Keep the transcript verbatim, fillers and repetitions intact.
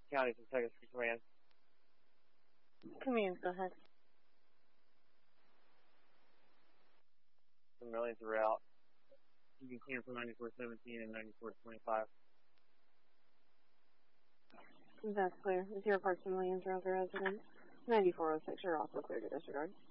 County, Texas Command. Command, go ahead. The millions are out. You can cancel ninety-four seventeen and ninety-four twenty-five. That's clear. Zero Parks and Millions, Roger resident. ninety-four oh six, you're also clear to disregard.